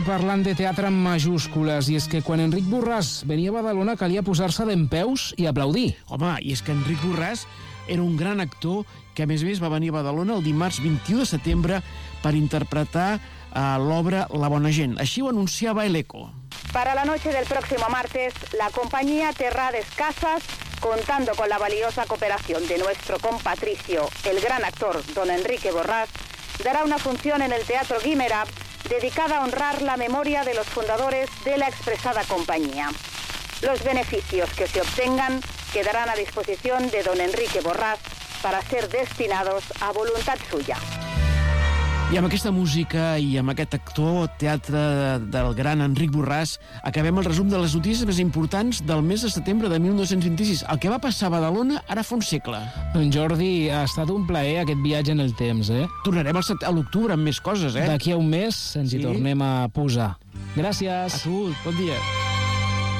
Parlant de teatre en majúscules, i és que quan Enric Borràs venia a Badalona calia posar-se dempeus i aplaudir. Home, i és que Enric Borràs era un gran actor que, a més va venir a Badalona el dimarts 21 de setembre per interpretar l'obra La bona gent. Així ho anunciava el Eco. Para la noche del próximo martes, la compañía Terrades Casas, contando con la valiosa cooperación de nuestro compatricio, el gran actor don Enrique Borràs, dará una función en el Teatro Guimerá dedicada a honrar la memoria de los fundadores de la expresada compañía. Los beneficios que se obtengan quedarán a disposición de don Enrique Borràs para ser destinados a voluntad suya. I amb aquesta música i amb aquest actor, teatre del gran Enric Borràs, acabem el resum de les notícies més importants del mes de setembre de 1926. El que va passar a Badalona ara fa un segle. Jordi, ha estat un plaer aquest viatge en el temps, Tornarem a l'octubre amb més coses, D'aquí a un mes ens hi tornem a posar. Gràcies. A tu, bon dia.